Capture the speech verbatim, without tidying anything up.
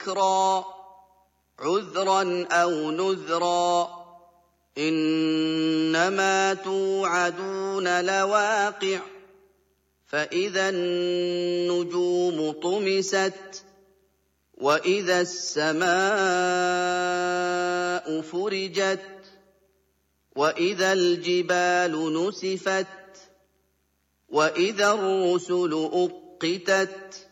ذِكْرًا عُذْرًا أَوْ نُذْرًا إِنَّمَا تُوعَدُونَ لَوَاقِعٌ فَإِذَا النُّجُومُ طُمِسَتْ وَإِذَا السَّمَاءُ فُرِجَتْ وَإِذَا الْجِبَالُ نُسِفَتْ وَإِذَا الرُّسُلُ أُقِّتَتْ